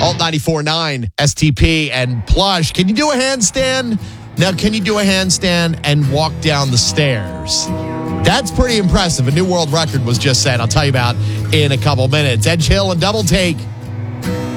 Alt 94.9, STP, and Plush. Can you do a handstand? Now, can you do a handstand and walk down the stairs? That's pretty impressive. A new world record was just set. I'll tell you about in a couple minutes. Edge Hill and Double Take.